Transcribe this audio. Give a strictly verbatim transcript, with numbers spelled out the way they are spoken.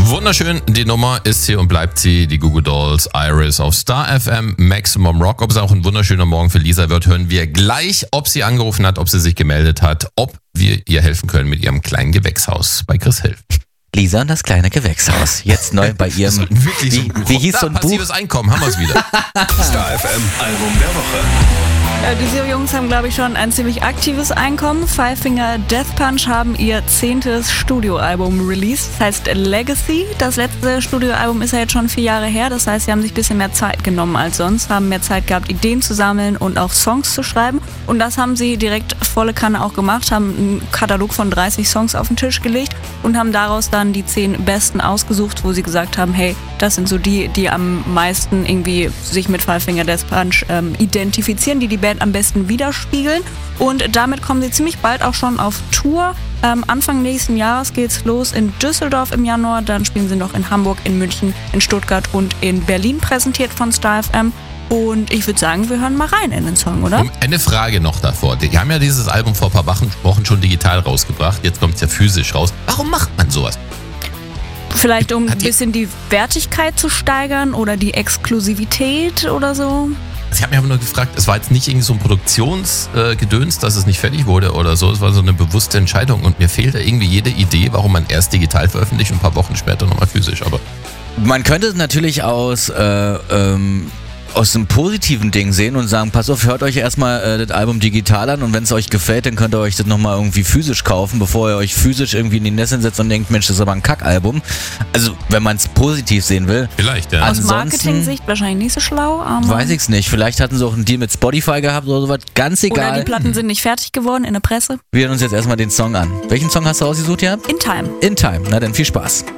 Wunderschön, die Nummer ist hier und bleibt sie, die Goo Goo Dolls, Iris auf Star F M, Maximum Rock. Ob es auch ein wunderschöner Morgen für Lisa wird, hören wir gleich, ob sie angerufen hat, ob sie sich gemeldet hat, ob wir ihr helfen können mit ihrem kleinen Gewächshaus bei Chris Hill. Lisa und das kleine Gewächshaus. Jetzt neu bei ihrem... Wirklich wie, so wie hieß da, so ein passives Buch? Einkommen, haben wir es wieder. Star F M Album der Woche. Äh, diese Jungs haben, glaube ich, schon ein ziemlich aktives Einkommen. Five Finger Death Punch haben ihr zehntes Studioalbum released. Das heißt Legacy. Das letzte Studioalbum ist ja jetzt schon vier Jahre her. Das heißt, sie haben sich ein bisschen mehr Zeit genommen als sonst, haben mehr Zeit gehabt, Ideen zu sammeln und auch Songs zu schreiben. Und das haben sie direkt volle Kanne auch gemacht, haben einen Katalog von dreißig Songs auf den Tisch gelegt und haben daraus dann die zehn besten ausgesucht, wo sie gesagt haben, hey, das sind so die, die am meisten irgendwie sich mit Five Finger Death Punch ähm, identifizieren, die die Band am besten widerspiegeln. Und damit kommen sie ziemlich bald auch schon auf Tour. Ähm, Anfang nächsten Jahres geht's los in Düsseldorf im Januar. Dann spielen sie noch in Hamburg, in München, in Stuttgart und in Berlin, präsentiert von Star F M. Und ich würde sagen, wir hören mal rein in den Song, oder? Und eine Frage noch davor. Die haben ja dieses Album vor ein paar Wochen, Wochen schon digital rausgebracht. Jetzt kommt es ja physisch raus. Warum macht man sowas? Vielleicht um ein Hat die- bisschen die Wertigkeit zu steigern oder die Exklusivität oder so. Ich habe mich aber nur gefragt, es war jetzt nicht irgendwie so ein Produktionsgedöns, dass es nicht fertig wurde oder so. Es war so eine bewusste Entscheidung und mir fehlt da irgendwie jede Idee, warum man erst digital veröffentlicht und ein paar Wochen später nochmal physisch. Aber Man könnte es natürlich aus, äh, ähm, aus einem positiven Ding sehen und sagen, pass auf, hört euch erstmal äh, das Album digital an und wenn es euch gefällt, dann könnt ihr euch das nochmal irgendwie physisch kaufen, bevor ihr euch physisch irgendwie in die Nesseln setzt und denkt, Mensch, das ist aber ein Kackalbum. Also, wenn man es positiv sehen will. vielleicht, ja. Aus Ansonsten- Marketing-Sicht wahrscheinlich nicht so schlau, aber Weiß ich's nicht. Vielleicht hatten sie auch einen Deal mit Spotify gehabt oder sowas. Ganz oder egal. die Platten sind nicht fertig geworden in der Presse. Wir hören uns jetzt erstmal den Song an. Welchen Song hast du ausgesucht, ja? In Time. In Time. Na dann viel Spaß.